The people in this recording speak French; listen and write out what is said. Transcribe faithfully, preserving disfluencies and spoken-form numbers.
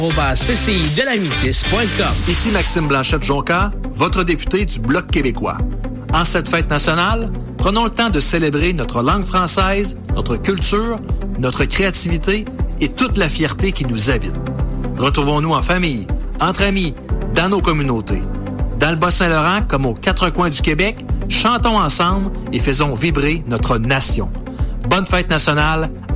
c c i de l'amitié point com. Ici Maxime Blanchette-Jonca, votre député du Bloc québécois. En cette fête nationale, prenons le temps de célébrer notre langue française, notre culture, notre créativité et toute la fierté qui nous habite. Retrouvons-nous en famille, entre amis, dans nos communautés. Dans le Bas-Saint-Laurent, comme aux quatre coins du Québec, chantons ensemble et faisons vibrer notre nation. Bonne fête nationale